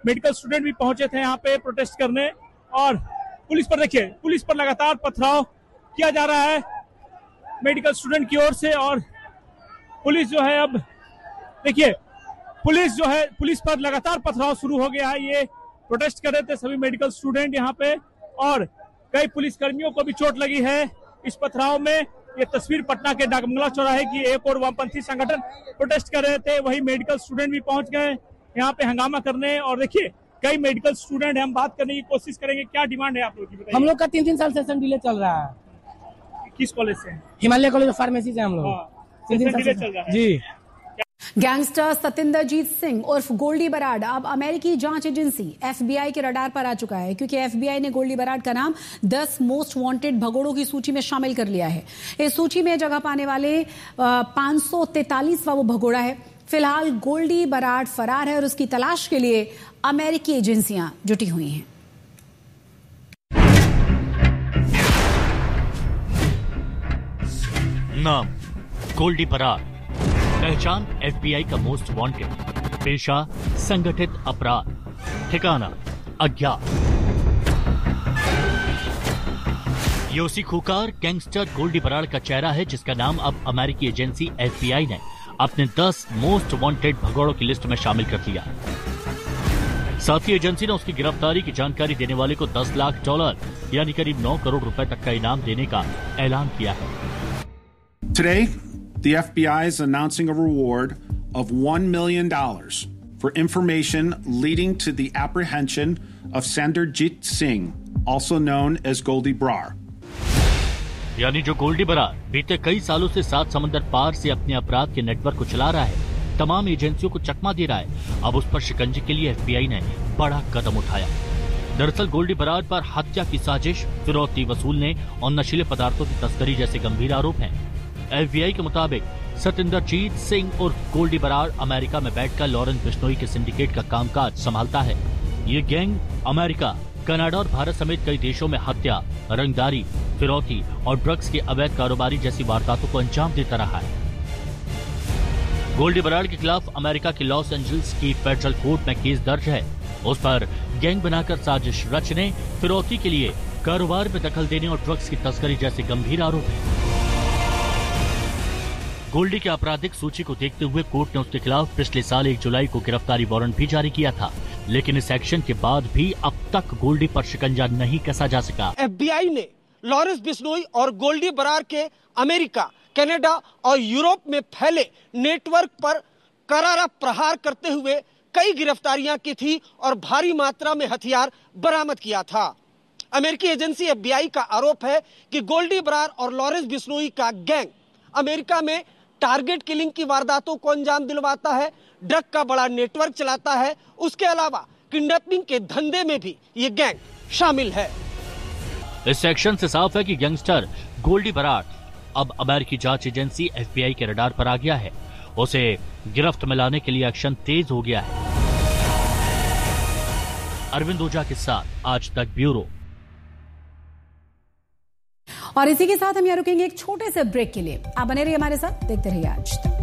Medical student भी पहुंचे थे यहाँ पे प्रोटेस्ट करने। और पुलिस पर देखिए, पुलिस पर लगातार पथराव किया जा रहा है मेडिकल स्टूडेंट की ओर से। और पुलिस जो है, अब देखिए पुलिस पर लगातार पथराव शुरू हो गया है। ये प्रोटेस्ट कर रहे थे सभी मेडिकल स्टूडेंट यहाँ पे, और कई पुलिस कर्मियों को भी चोट लगी है इस पथराव में। ये तस्वीर पटना के डाकबंगला चौराहे की। एक और वामपंथी संगठन प्रोटेस्ट कर रहे थे, वही मेडिकल स्टूडेंट भी पहुंच गए यहाँ पे हंगामा करने। और देखिए कई मेडिकल स्टूडेंट, हम बात करने की कोशिश करेंगे। क्या डिमांड है आप लोग की, बताइए। हम लोग का 3 साल सेशन डिले चल रहा है। किस कॉलेज से? हिमालय कॉलेज ऑफ फार्मेसी से हम लोग। 3 दिन डिले चल रहा है जी। गैंगस्टर सतिंदरजीत सिंह उर्फ गोल्डी बराड अब अमेरिकी जांच एजेंसी एफबीआई के रडार पर आ चुका है, क्योंकि एफबीआई ने गोल्डी बराड का नाम 10 मोस्ट वांटेड भगोड़ों की सूची में शामिल कर लिया है। इस सूची में जगह पाने वाले 543वां वो भगोड़ा है। फिलहाल गोल्डी बराड फरार है और उसकी तलाश के लिए अमेरिकी एजेंसियां जुटी हुई हैं। नाम गोल्डी बराड, पहचान एफबीआई का मोस्ट वांटेड, पेशा संगठित अपराध, ठिकाना अज्ञात। ये उसी खूंखार गैंगस्टर गोल्डी बराड का चेहरा है जिसका नाम अब अमेरिकी एजेंसी एफबीआई ने अपने 10 मोस्ट वांटेड भगोड़ों की लिस्ट में शामिल कर लिया। साथ ही एजेंसी ने उसकी गिरफ्तारी की जानकारी देने वाले को $10 लाख यानी करीब 9 करोड़ रुपए तक का इनाम देने का ऐलान किया है। Today, the FBI is announcing a reward of $1 million for information leading to the apprehension of Sanderjeet Singh, also known as Goldie Brar. यानी जो गोल्डी बराड बीते कई सालों से 7 समंदर पार से अपने अपराध के नेटवर्क को चला रहा है, तमाम एजेंसियों को चकमा दे रहा है, अब उस पर शिकंजे के लिए एफबीआई ने बड़ा कदम उठाया। दरअसल गोल्डी बराड पर हत्या की साजिश, फिरौती वसूलने और नशीले पदार्थों की तस्करी जैसे गंभीर आरोप हैं। एफबीआई के मुताबिक सतिंदरजीत सिंह और गोल्डी बराड अमेरिका में बैठकर लॉरेंस बिश्नोई के सिंडिकेट का कामकाज संभालता है। ये गैंग अमेरिका, कनाडा और भारत समेत कई देशों में हत्या, रंगदारी, फिरौती और ड्रग्स के अवैध कारोबारी जैसी वारदातों को अंजाम देता रहा है। गोल्डी बराड के खिलाफ अमेरिका के लॉस एंजल्स की फेडरल कोर्ट में केस दर्ज है। उस पर गैंग बनाकर साजिश रचने, फिरौती के लिए कारोबार में दखल देने और ड्रग्स की तस्करी जैसे गंभीर आरोप हैं। गोल्डी की आपराधिक सूची को देखते हुए कोर्ट ने उसके खिलाफ पिछले साल 1 जुलाई को गिरफ्तारी वारंट भी जारी किया था, लेकिन इस एक्शन के बाद भी अब तक गोल्डी पर शिकंजा नहीं कसा जा सका। एफबीआई ने लॉरेंस बिश्नोई और गोल्डी बराड के अमेरिका, कनाडा और यूरोप में फैले नेटवर्क पर करारा प्रहार करते हुए कई गिरफ्तारियां की थी और भारी मात्रा में हथियार बरामद किया था। अमेरिकी एजेंसी एफबीआई का आरोप है कि गोल्डी बराड और लॉरेंस बिश्नोई का गैंग अमेरिका में टारगेट किलिंग की वारदातों को अंजाम दिलवाता है, ड्रग का बड़ा नेटवर्क चलाता है। उसके अलावा किडनैपिंग के धंधे में भी ये गैंग शामिल है। इस सेक्शन से साफ है कि गैंगस्टर गोल्डी बराड अब अमेरिकी जांच एजेंसी एफबीआई के रडार पर आ गया है। उसे गिरफ्त में लाने के लिए एक्शन तेज हो गया है। अरविंद ओझा के साथ आज तक ब्यूरो। और इसी के साथ हम यहाँ रुकेंगे एक छोटे से ब्रेक के लिए। आप बने रहिए हमारे साथ, देखते रहिए आज तक।